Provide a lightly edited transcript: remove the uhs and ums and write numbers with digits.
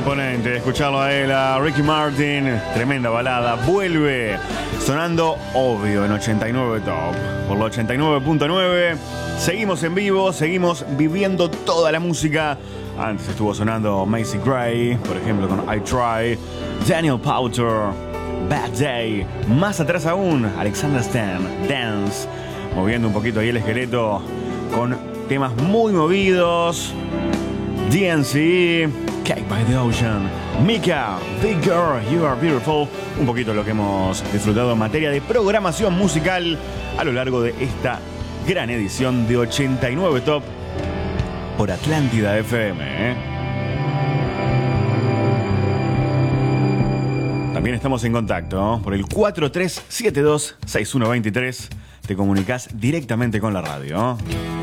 imponente escucharlo a él, a Ricky Martin. Tremenda balada. Vuelve sonando obvio en 89 Top. Por la 89.9. Seguimos en vivo, seguimos viviendo toda la música. Antes estuvo sonando Macy Gray, por ejemplo, con I Try. Daniel Powter, Bad Day. Más atrás aún, Alexander Stan, Dance. Moviendo un poquito ahí el esqueleto con temas muy movidos. DNC, Cake by the Ocean, Mika, Big Girl, You Are Beautiful. Un poquito lo que hemos disfrutado en materia de programación musical a lo largo de esta gran edición de 89 Top por Atlántida FM. También estamos en contacto por el 4372-6123. Te comunicas directamente con la radio.